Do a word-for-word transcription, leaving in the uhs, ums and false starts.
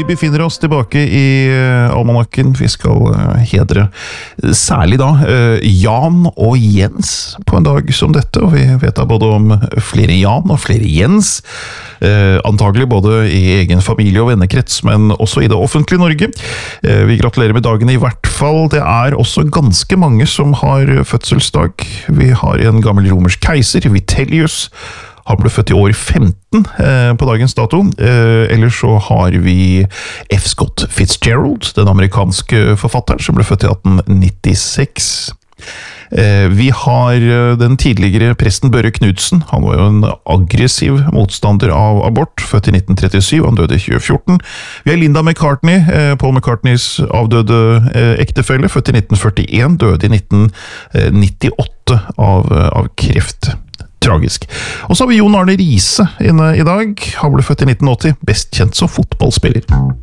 Vi befinner oss tilbake i almanakken. Vi skal hedre særlig da Jan og Jens på en dag som dette, og vi vet da både om flere Jan og flere Jens, antagelig både i egen familie og vennekrets, men også i det offentlige Norge. Vi gratulerer med dagen i hvert fall. Det er også ganske mange som har fødselsdag. Vi har en gammel romersk keiser, Vitellius. Han ble født i år femten eh, på dagens dato. Eh, ellers så har vi F. Scott Fitzgerald, den amerikanske forfatteren, som ble født i atten nittiseks. Eh, vi har den tidligere presten Børre Knudsen. Han var jo en aggressiv motstander av abort, født i nitten trettisju, han døde i tjue fjorten. Vi har Linda McCartney, eh, Paul McCartneys avdøde eh, ektefelle, født i nitten førtien, døde i nitten nittiåtte av, av kreft. Tragisk. Og så har vi Jon Arne Riise inne i dag. Han ble født i nitten åtti, best kjent som fotballspiller.